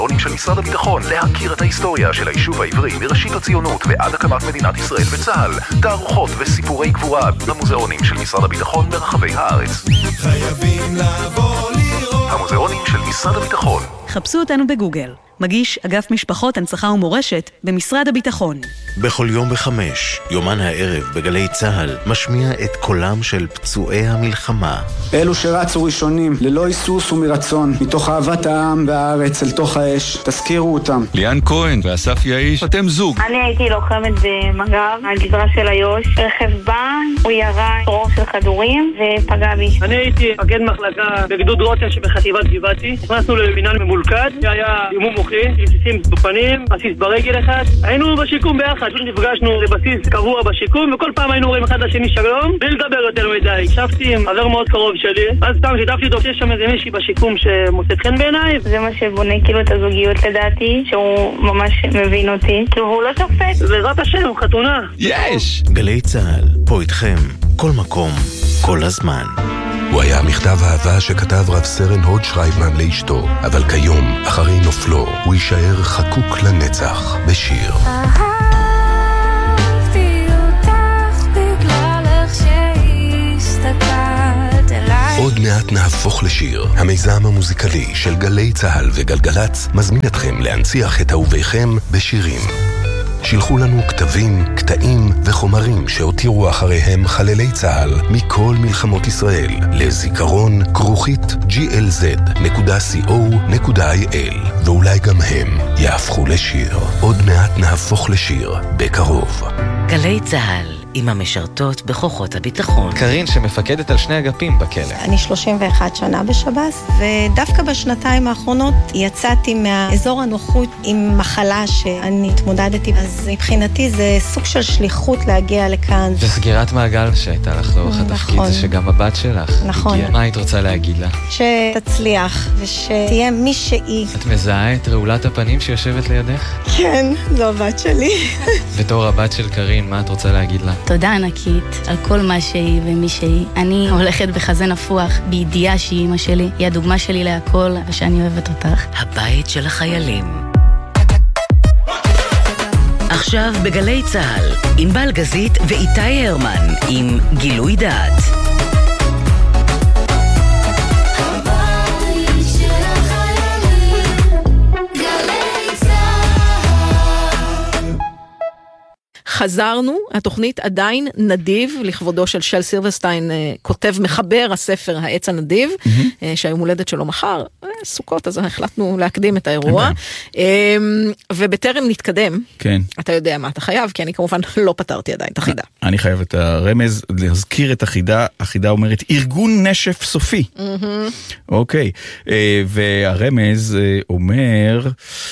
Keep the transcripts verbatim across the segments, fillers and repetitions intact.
עונים של משרד הביטחון להכיר את ההיסטוריה של היישוב העברי מראשית הציונות ועד הקמת מדינת ישראל וצה"ל, תערוכות וסיפורי גבורה במוזיאונים של משרד הביטחון ברחבי הארץ. חייבים לבוא לראות. המוזיאונים של משרד הביטחון. חפשו אותנו בגוגל. מגיש אגף משפחות, הנצחה ומורשת במשרד הביטחון. בכל יום בחמש, יומן הערב בגלי צהל, משמיע את קולם של פצועי המלחמה. אלו שרצו ראשונים, ללא היסוס ומרצון, מתוך אהבת העם והארץ אל תוך האש, תזכירו אותם. ליאן כהן ואסף יאיש, אתם זוג. אני הייתי לוחמת במג"ב, הגזרה של איו"ש. רכב בא, הוא ירה רוב של כדורים ופגע בי. אני הייתי מפקד מחלקה בגדוד רוטן שבחטיבת גבעתי. נכנסנו למינהל ממולכד, שהיה אימון מוחי, רסיסים בפנים, בסיס ברגל אחד. היינו בשיקום ביחד, פשוט נפגשנו לבסיס קבוע בשיקום, וכל פעם היינו רואים אחד לשני שלום, בלי לדבר יותר מדי. ישבתי עם חבר מאוד קרוב שלי, אז סתם שיתפתי אותו, יש שם איזה מישהי בשיקום שמוצאת חן בעיניי. זה מה שבונה כאילו את הזוגיות לדעתי, שהוא ממש מבין אותי, כאילו הוא לא שופט. בעזרת השם, חתונה. יש! גלי צהל, פה איתכם, כל מקום, כל הזמן. הוא היה מכתב אהבה שכתב רב סרן הוד שרייבמן לאשתו, אבל כיום, אחרי נופלו, הוא יישאר חקוק לנצח בשיר. אהבתי אותך בגלל איך שהסתכלת אליי. עוד מעט נהפוך לשיר. המיזם המוזיקלי של גלי צהל וגלגלץ מזמין אתכם להנציח את אהוביכם בשירים. שילחו לנו כתבים, קטעים וחומרים שהותירו אחריהם חללי צה"ל מכל מלחמות ישראל לזיכרון כרוכית ג'י אל זד נקודה סי או נקודה איי אל, ואולי גם הם יהפכו לשיר. עוד מעט נהפוך לשיר בקרוב. גלי צה"ל עם המשרתות בכוחות הביטחון. קרין שמפקדת על שני אגפים בכלא. אני שלושים ואחת שנה בשב"ס, ודווקא בשנתיים האחרונות יצאתי מהאזור הנוחות עם מחלה שאני התמודדתי. אז מבחינתי זה סוג של שליחות להגיע לכאן. וסגירת מעגל שהייתה לך לאורך התפקיד, נכון. זה שגם הבת שלך. נכון. הגיע. מה היית רוצה להגיד לה? שתצליח ושתהיה מי שהיא. את מזהה את רעולת הפנים שיושבת לידך? כן, זו הבת שלי. בתור הבת של קרין, מה את רוצה להגיד לה? תודה ענקית על כל מה שהיא ומי שהיא. אני הולכת בחזה נפוח בידיעה שהיא אמא שלי. היא הדוגמה שלי להכל ושאני אוהבת אותך. הבית של החיילים. עכשיו בגלי צהל, ענבל גזית ואיתי הרמן עם גילוי דעת. חזרנו, התוכנית עדיין נדיב, לכבודו של של סילברסטיין, כותב מחבר הספר העץ הנדיב, mm-hmm. שהיום הולדת שלו מחר, סוכות, אז החלטנו להקדים את האירוע, ובטרם נתקדם, כן. אתה יודע מה אתה חייב, כי אני כמובן לא פתרתי עדיין את החידה. אני חייב את הרמז, להזכיר את החידה, החידה אומרת, ארגון נשף סופי. Mm-hmm. אוקיי, והרמז אומר,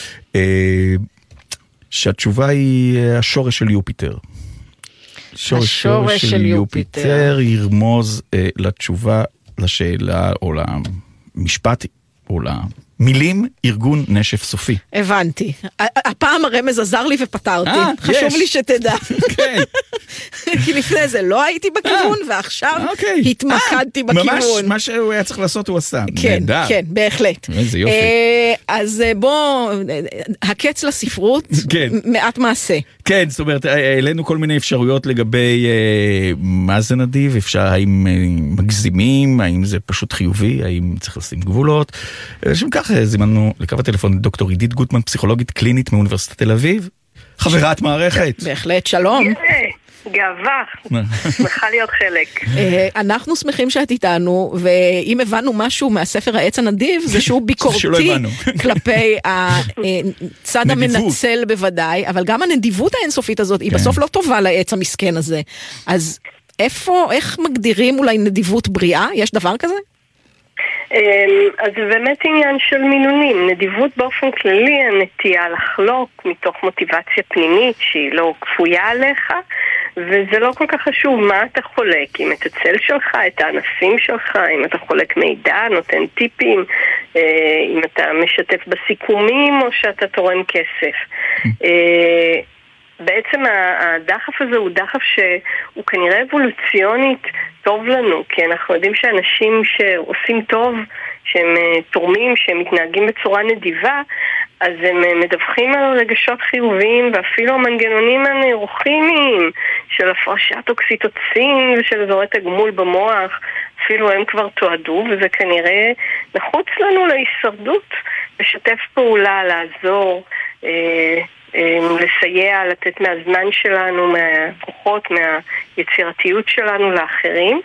שהתשובה היא השורש של יופיטר. השורש של יופיטר ירמוז אה, לתשובה, לשאלה, או למשפט, או למילים, ארגון נשף סופי. הבנתי. הפעם הרמז עזר לי ופתרתי. אה, חשוב יש. לי שתדע. כן. כי לפני זה לא הייתי בכיוון, ועכשיו אוקיי. התמקדתי בכיוון. ממש מה שהוא היה צריך לעשות הוא עשה. כן, נהדר. כן, בהחלט. איזה יופי. אז בוא, הקץ לספרות, כן. מעט מעשה. כן, זאת אומרת, העלינו כל מיני אפשרויות לגבי אה, מה זה נדיב, אפשר, האם אה, מגזימים, האם זה פשוט חיובי, האם צריך לשים גבולות. לשם כך זימנו לקו הטלפון דוקטור עידית גוטמן, פסיכולוגית קלינית מאוניברסיטת תל אביב, חברת מערכת. בהחלט, שלום. גאווה, שמחה להיות חלק. אנחנו שמחים שאת איתנו, ואם הבנו משהו מהספר העץ הנדיב, זה שהוא ביקורתי כלפי הצד המנצל בוודאי, אבל גם הנדיבות האינסופית הזאת, היא בסוף לא טובה לעץ המסכן הזה. אז איפה, איך מגדירים אולי נדיבות בריאה? יש דבר כזה? אז זה באמת עניין של מינונים. נדיבות באופן כללי, הנטייה לחלוק מתוך מוטיבציה פנימית שהיא לא כפויה עליך, וזה לא כל כך חשוב מה אתה חולק, אם את הצל שלך, את הענפים שלך, אם אתה חולק מידע, נותן טיפים, אם אתה משתף בסיכומים או שאתה תורם כסף. בעצם הדחף הזה הוא דחף שהוא כנראה אבולוציונית טוב לנו, כי אנחנו יודעים שאנשים שעושים טוב, שהם תורמים, שהם מתנהגים בצורה נדיבה, אז הם מדווחים על רגשות חיוביים, ואפילו המנגנונים הנוירוכימיים של הפרשת אוקסיטוצין ושל אזורי תגמול במוח, אפילו הם כבר תועדו, וזה כנראה נחוץ לנו להישרדות, לשתף פעולה, לעזור, אה, אה, לסייע, לתת מהזמן שלנו, מהכוחות, מהיצירתיות שלנו לאחרים.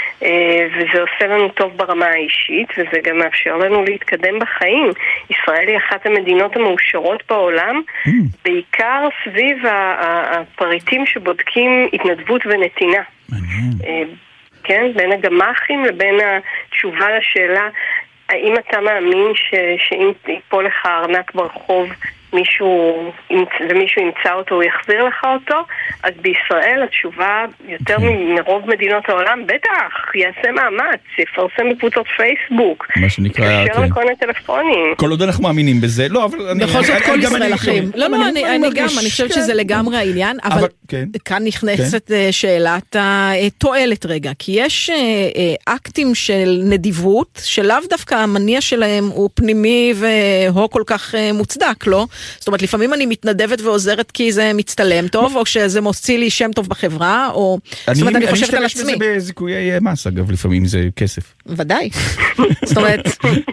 וזה עושה לנו טוב ברמה האישית, וזה גם מאפשר לנו להתקדם בחיים. ישראל היא אחת המדינות המאושרות בעולם, mm. בעיקר סביב הפריטים שבודקים התנדבות ונתינה. Mm-hmm. כן, בין הגמחים לבין התשובה לשאלה, האם אתה מאמין ש, שאם ייפול לך ארנק ברחוב, מישהו, ומישהו ימצא אותו, הוא יחזיר לך אותו? אז בישראל התשובה יותר okay. מרוב מדינות העולם, בטח, יעשה מאמץ, יפרסם בקבוצות פייסבוק, מה שנקרא, יתקשר לכל מיני טלפונים. כל עוד אנחנו מאמינים בזה, לא, אבל אני... בכל זאת כל ישראל אחים. לא, לא, אני גם, אני חושבת שזה לגמרי העניין, אבל כאן נכנסת שאלת התועלת רגע, כי יש אקטים של נדיבות, שלאו דווקא המניע שלהם הוא פנימי והוא כל כך מוצדק, לא? זאת אומרת, לפעמים אני מתנדבת ועוזרת כי זה מצטלם טוב, או שזה מוציא לי שם טוב בחברה, או... זאת אומרת, אני חושבת על עצמי. אני משתמש בזה בזיכויי מס, אגב, לפעמים זה כסף. ודאי. זאת אומרת,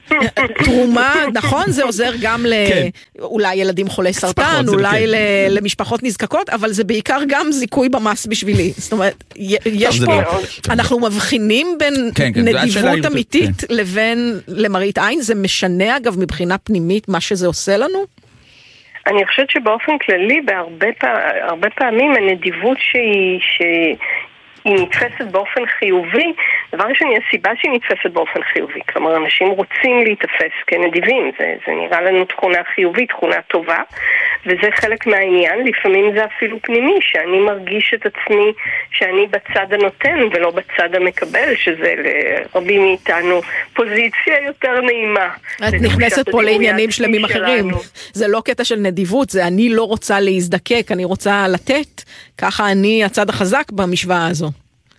תרומה, נכון, זה עוזר גם לאולי ילדים חולי סרטן, אולי למשפחות נזקקות, אבל זה בעיקר גם זיכוי במס בשבילי. זאת אומרת, יש פה... אנחנו מבחינים בין נדיבות אמיתית לבין למראית עין, זה משנה, אגב, מבחינה פנימית, מה שזה עושה לנו? אני חושבת שבאופן כללי, בהרבה פעמים, הרבה פעמים הנדיבות שהיא, שהיא נתפסת באופן חיובי, דבר ראשון, יש סיבה שהיא נתפסת באופן חיובי. כלומר, אנשים רוצים להתאפס כנדיבים. זה, זה נראה לנו תכונה חיובית, תכונה טובה, וזה חלק מהעניין. לפעמים זה אפילו פנימי, שאני מרגיש את עצמי שאני בצד הנותן ולא בצד המקבל, שזה לרבים מאיתנו פוזיציה יותר נעימה. את נכנסת פה לעניינים שלמים אחרים. זה לא קטע של נדיבות, זה אני לא רוצה להזדקק, אני רוצה לתת, ככה אני הצד החזק במשוואה הזו.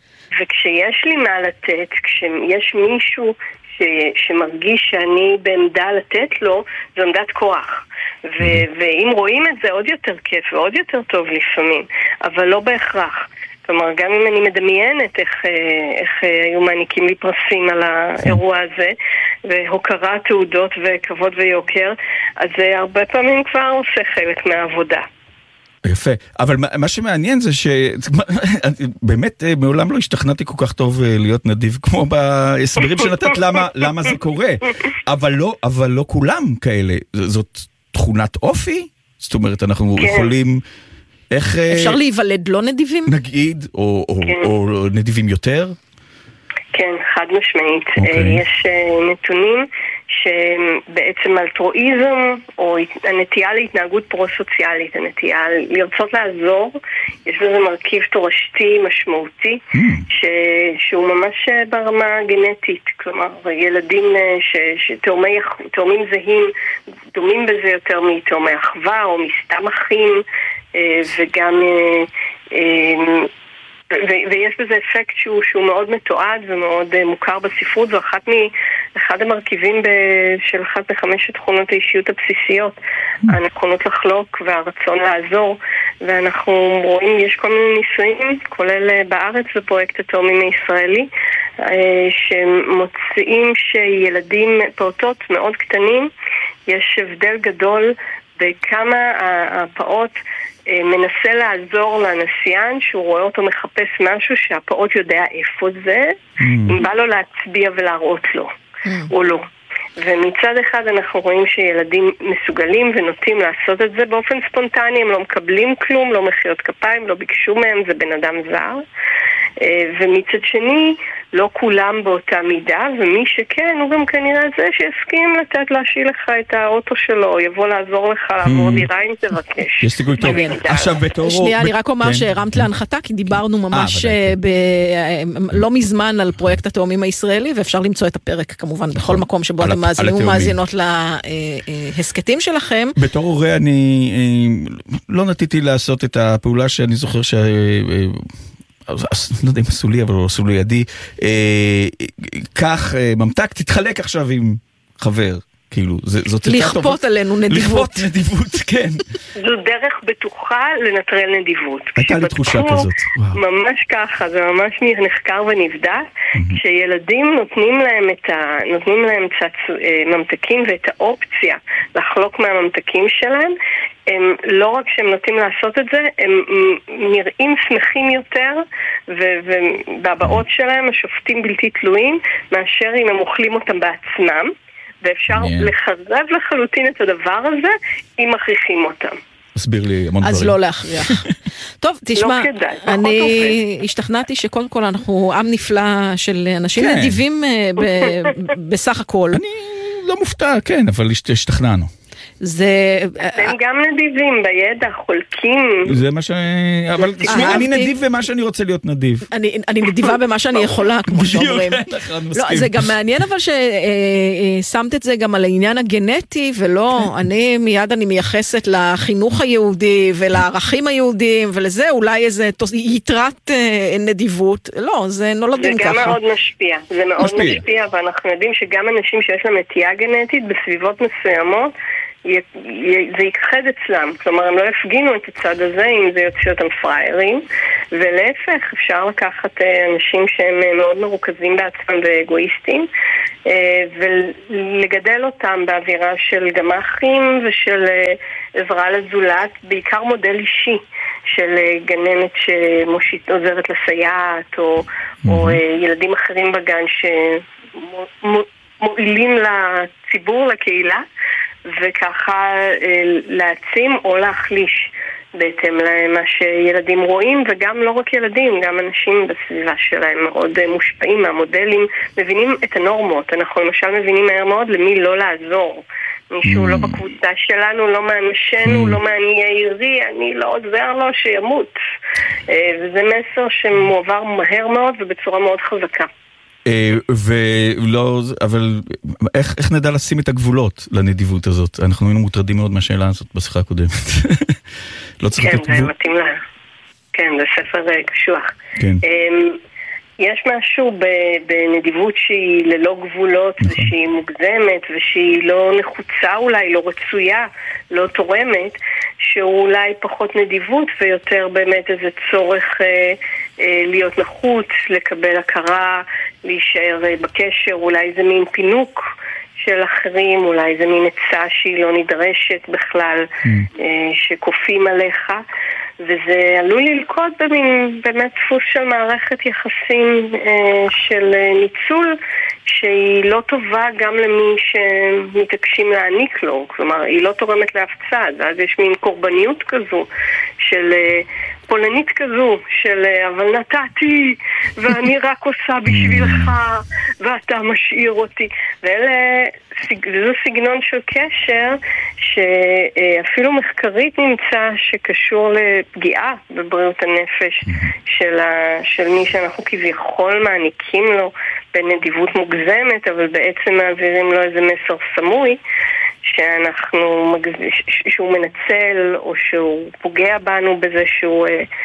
וכשיש לי מה לתת, כשיש מישהו ש, שמרגיש שאני בעמדה לתת לו, זו עמדת כוח. ו, ואם רואים את זה, עוד יותר כיף ועוד יותר טוב לפעמים, אבל לא בהכרח. כלומר, גם אם אני מדמיינת איך, איך היו מעניקים לי פרסים על האירוע הזה, והוקרה, תעודות וכבוד ויוקר, אז זה הרבה פעמים כבר עושה חלק מהעבודה. יפה, אבל מה שמעניין זה שבאמת מעולם לא השתכנעתי כל כך טוב להיות נדיב כמו בהסברים שנתת למה, למה זה קורה, אבל לא, אבל לא כולם כאלה, זאת תכונת אופי, זאת אומרת אנחנו כן. יכולים איך... אפשר להיוולד לא נדיבים? נגיד, או, או, כן. או, או נדיבים יותר? כן, חד משמעית. Okay. יש נתונים שבעצם אלטרואיזם, או הנטייה להתנהגות פרו-סוציאלית, הנטייה לרצות לעזור, יש בזה מרכיב תורשתי משמעותי, mm. ש, שהוא ממש ברמה הגנטית. כלומר, ילדים שתאומים זהים דומים בזה יותר מתאומי אחווה, או מסתם אחים, וגם... ו- ויש בזה אפקט שהוא, שהוא מאוד מתועד ומאוד uh, מוכר בספרות, זו אחת מ- אחד המרכיבים ב- של אחת מחמשת תכונות האישיות הבסיסיות, mm. הנכונות לחלוק והרצון לעזור, ואנחנו רואים, יש כל מיני ניסויים, כולל uh, בארץ בפרויקט התאומים הישראלי, uh, שמוצאים שילדים פעוטות מאוד קטנים, יש הבדל גדול בכמה הפעוט מנסה לעזור לנסיין שהוא רואה אותו מחפש משהו שהפעוט יודע איפה זה, mm. אם בא לו להצביע ולהראות לו, mm. או לא. ומצד אחד אנחנו רואים שילדים מסוגלים ונוטים לעשות את זה באופן ספונטני, הם לא מקבלים כלום, לא מחיאות כפיים, לא ביקשו מהם, זה בן אדם זר. ומצד שני, לא כולם באותה מידה, ומי שכן, הוא גם כנראה זה שיסכים לתת להשאיל לך את האוטו שלו, יבוא לעזור לך לעבור דירה אם תבקש. יש סיכוי טוב. עכשיו בתורו... שנייה, אני רק אומר שהרמת להנחתה, כי דיברנו ממש לא מזמן על פרויקט התאומים הישראלי, ואפשר למצוא את הפרק כמובן בכל מקום שבו אתם מאזינים ומאזינות להסקטים שלכם. בתור הורה אני לא נטיתי לעשות את הפעולה שאני זוכר ש... לא יודע אם עשו לי, אבל לא עשו לי ידי, כך ממתק, תתחלק עכשיו עם חבר, כאילו, זאת לכפות עלינו נדיבות. לכפות נדיבות, כן. זו דרך בטוחה לנטרל נדיבות. הייתה לי תחושה כזאת. ממש ככה, זה ממש נחקר ונבדק, שילדים נותנים להם את ה... נותנים להם קצת ממתקים ואת האופציה לחלוק מהממתקים שלהם, הם לא רק שהם נוטים לעשות את זה, הם נראים שמחים יותר, ובבאות שלהם השופטים בלתי תלויים, מאשר אם הם אוכלים אותם בעצמם, ואפשר yeah. לחרב לחלוטין את הדבר הזה, אם מכריחים אותם. הסביר לי המון דברים. אז לא להכריח. טוב, תשמע, לא כדאי, אני אופן. השתכנעתי שקודם כל אנחנו עם נפלא של אנשים כן. נדיבים ב- בסך הכל. אני לא מופתע, כן, אבל השתכנענו. זה... אתם גם נדיבים בידע, חולקים. זה מה ש... אבל תשמע, אני נדיב במה שאני רוצה להיות נדיב. אני נדיבה במה שאני יכולה, כמו שאומרים. לא, זה גם מעניין אבל ששמת את זה גם על העניין הגנטי, ולא, אני מיד אני מייחסת לחינוך היהודי ולערכים היהודיים, ולזה אולי איזה יתרת נדיבות. לא, זה נולדים ככה. זה גם מאוד משפיע. זה מאוד משפיע, ואנחנו יודעים שגם אנשים שיש להם נטייה גנטית בסביבות מסוימות, זה יכחד אצלם, כלומר הם לא יפגינו את הצד הזה אם זה יוצא אותם פריירים, ולהפך אפשר לקחת אנשים שהם מאוד מרוכזים בעצמם ואגואיסטים ולגדל אותם באווירה של גמחים ושל עזרה לזולת, בעיקר מודל אישי של גננת שמושית עוזרת לסייעת או, mm-hmm. או ילדים אחרים בגן שמועילים לציבור, לקהילה, וככה להעצים או להחליש בהתאם למה שילדים רואים, וגם לא רק ילדים, גם אנשים בסביבה שלהם מאוד מושפעים מהמודלים, מבינים את הנורמות. אנחנו למשל מבינים מהר מאוד למי לא לעזור. מישהו לא בקבוצה שלנו, לא מאנשנו, לא מעניי עירי, אני לא עוזר לו שימות. וזה מסר שמועבר מהר מאוד ובצורה מאוד חזקה. ולא, אבל איך, איך נדע לשים את הגבולות לנדיבות הזאת? אנחנו היינו מוטרדים מאוד מהשאלה הזאת בשיחה הקודמת. לא צריך לתת גבול? כן, זה מתאים לה. כן, זה ספר קשוח. כן. יש משהו בנדיבות שהיא ללא גבולות, ושהיא מוגזמת, ושהיא לא נחוצה אולי, לא רצויה, לא תורמת, שהוא אולי פחות נדיבות, ויותר באמת איזה צורך אה, אה, להיות נחוץ, לקבל הכרה, להישאר אה, בקשר, אולי זה מין פינוק של אחרים, אולי זה מין עצה שהיא לא נדרשת בכלל, אה, שקופים עליך. וזה עלול ללכוד במין באמת דפוס של מערכת יחסים אה, של ניצול שהיא לא טובה גם למי שמתעקשים להעניק לו, כלומר היא לא תורמת לאף צד, אז יש מין קורבניות כזו של אה, פולנית כזו של אבל נתתי ואני רק עושה בשבילך ואתה משאיר אותי, ואלה זה סגנון של קשר שאפילו מחקרית נמצא שקשור לפגיעה בבריאות הנפש של, ה, של מי שאנחנו כביכול מעניקים לו בנדיבות מוגזמת, אבל בעצם מעבירים לו איזה מסר סמוי שאנחנו שהוא מנצל או שהוא פוגע בנו בזה שהוא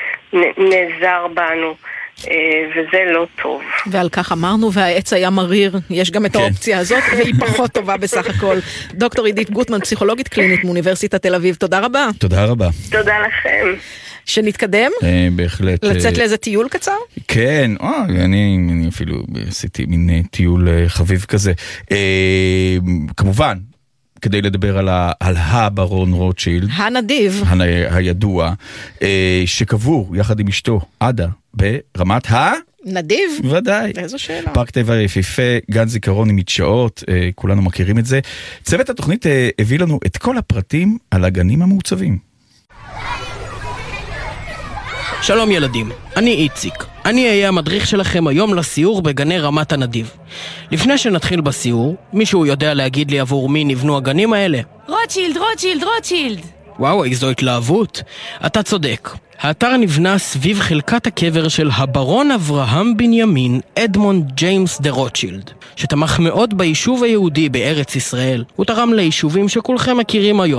נעזר בנו, וזה לא טוב. ועל כך אמרנו, והעץ היה מריר, יש גם את האופציה הזאת, והיא פחות טובה בסך הכל. דוקטור עידית גוטמן, פסיכולוגית קלינית מאוניברסיטת תל אביב, תודה רבה. תודה רבה. תודה לכם. שנתקדם? בהחלט. לצאת לאיזה טיול קצר? כן, אני אפילו עשיתי מין טיול חביב כזה. כמובן, כדי לדבר על, ה, על הברון רוטשילד. הנדיב. הידוע, שקבור יחד עם אשתו, עדה, ברמת ה... נדיב? ודאי. איזו שאלה. פארק טבע יפיפה, גן זיכרון עם מדשאות, כולנו מכירים את זה. צוות התוכנית הביא לנו את כל הפרטים על הגנים המעוצבים. שלום ילדים, אני איציק. אני אהיה המדריך שלכם היום לסיור בגני רמת הנדיב. לפני שנתחיל בסיור, מישהו יודע להגיד לי עבור מי נבנו הגנים האלה? רוטשילד, רוטשילד, רוטשילד. וואו, איזו התלהבות. אתה צודק. האתר נבנה סביב חלקת הקבר של הברון אברהם בנימין אדמונד ג'יימס דה רוטשילד, שתמך מאוד ביישוב היהודי בארץ ישראל. הוא תרם ליישובים שכולכם מכירים היום.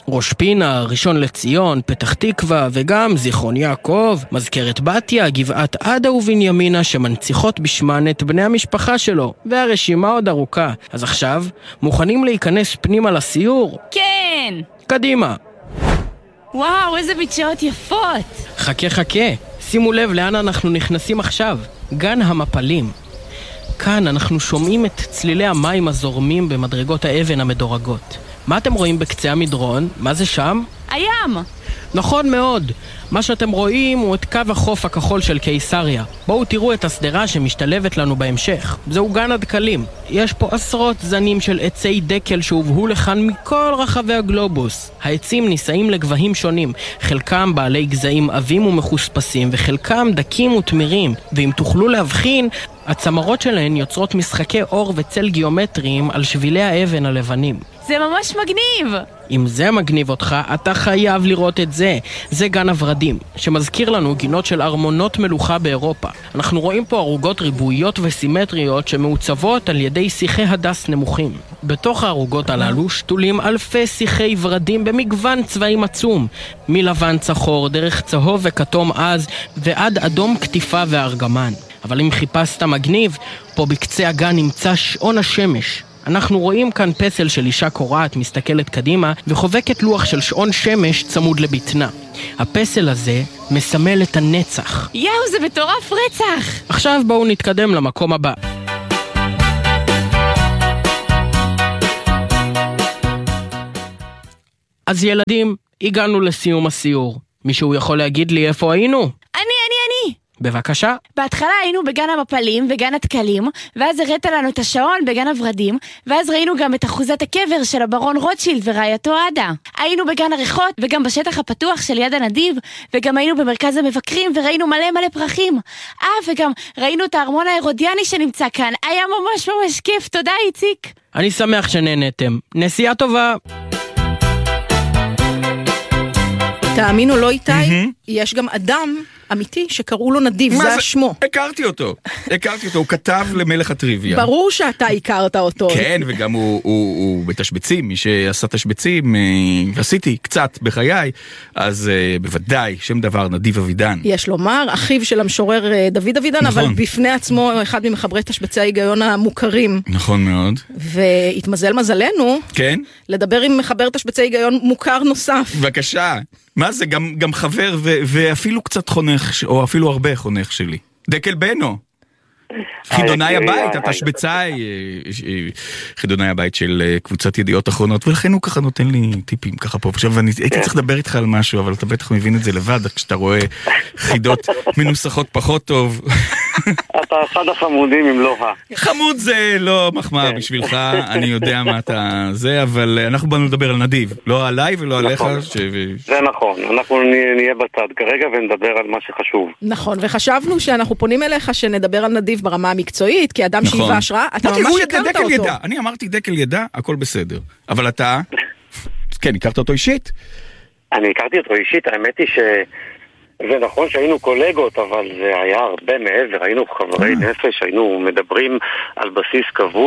ראש פינה, ראשון לציון, פתח תקווה וגם זיכרון יעקב, מזכרת בתיה, גבעת עדה ובנימינה שמנציחות בשמן את בני המשפחה שלו, והרשימה עוד ארוכה. אז עכשיו, מוכנים להיכנס פנימה לסיור? כן! קדימה! וואו, איזה מדשאות יפות! חכה חכה, שימו לב לאן אנחנו נכנסים עכשיו, גן המפלים. כאן אנחנו שומעים את צלילי המים הזורמים במדרגות האבן המדורגות. מה אתם רואים בקצה המדרון? מה זה שם? הים! נכון מאוד. מה שאתם רואים הוא את קו החוף הכחול של קיסריה. בואו תראו את הסדרה שמשתלבת לנו בהמשך. זהו גן הדקלים. יש פה עשרות זנים של עצי דקל שהובאו לכאן מכל רחבי הגלובוס. העצים נישאים לגבהים שונים, חלקם בעלי גזעים עבים ומחוספסים וחלקם דקים ותמירים, ואם תוכלו להבחין, הצמרות שלהן יוצרות משחקי אור וצל גיאומטריים על שבילי האבן הלבנים. זה ממש מגניב! אם זה מגניב אותך, אתה חייב לראות את זה. זה גן הורדים, שמזכיר לנו גינות של ארמונות מלוכה באירופה. אנחנו רואים פה ערוגות ריבועיות וסימטריות שמעוצבות על ידי שיחי הדס נמוכים. בתוך הערוגות הללו שתולים אלפי שיחי ורדים במגוון צבעים עצום, מלבן צחור, דרך צהוב וכתום עז ועד אדום כתיפה וארגמן. אבל אם חיפשת מגניב, פה בקצה הגן נמצא שעון השמש. אנחנו רואים כאן פסל של אישה קורעת מסתכלת קדימה וחובקת לוח של שעון שמש צמוד לבטנה. הפסל הזה מסמל את הנצח. יאו, זה מטורף רצח! עכשיו בואו נתקדם למקום הבא. אז ילדים, הגענו לסיום הסיור. מישהו יכול להגיד לי איפה היינו? אני, אני, אני! בבקשה. בהתחלה היינו בגן המפלים וגן התקלים, ואז הראת לנו את השעון בגן הורדים, ואז ראינו גם את אחוזת הקבר של הברון רוטשילד ורעייתו עדה. היינו בגן הריחות וגם בשטח הפתוח של יד הנדיב, וגם היינו במרכז המבקרים וראינו מלא מלא פרחים. אה, וגם ראינו את הארמון ההרודיאני שנמצא כאן. היה ממש ממש כיף, תודה איציק. אני שמח שנהנתם. נסיעה טובה. תאמינו לא איתי, יש גם אדם אמיתי שקראו לו נדיב, זה השמו. הכרתי אותו, הכרתי אותו, הוא כתב למלך הטריוויה. ברור שאתה הכרת אותו. כן, וגם הוא בתשבצים, מי שעשה תשבצים, ועשיתי קצת בחיי, אז בוודאי, שם דבר נדיב אבידן. יש לומר, אחיו של המשורר דוד אבידן, אבל בפני עצמו אחד ממחברי תשבצי ההיגיון המוכרים. נכון מאוד. והתמזל מזלנו, כן? לדבר עם מחבר תשבצי ההיגיון מוכר נוסף. בבקשה. מה זה? גם, גם חבר ו- ואפילו קצת חונך, או אפילו הרבה חונך שלי. דקל בנו. חידונאי הבית, התשבצאי, חידונאי הבית של קבוצת ידיעות אחרונות, ולכן הוא ככה נותן לי טיפים ככה פה. עכשיו, אני הייתי צריך לדבר איתך על משהו, אבל אתה בטח מבין את זה לבד, כשאתה רואה חידות מנוסחות פחות טוב. אתה אחד החמודים אם לא ה. חמוד זה לא מחמאה בשבילך, אני יודע מה אתה זה, אבל אנחנו באנו לדבר על נדיב, לא עליי ולא עליך. זה נכון, אנחנו נהיה בצד כרגע ונדבר על מה שחשוב. נכון, וחשבנו שאנחנו פונים אליך שנדבר על נדיב ברמה המקצועית, כי אדם שהיווה השראה, אתה ממש הכרת אותו. אני אמרתי דקל ידע, הכל בסדר. אבל אתה, כן, הכרת אותו אישית? אני הכרתי אותו אישית, האמת היא ש... זה נכון שהיינו קולגות, אבל זה היה הרבה מעבר, היינו חברי נפש, היינו מדברים על בסיס קבוע.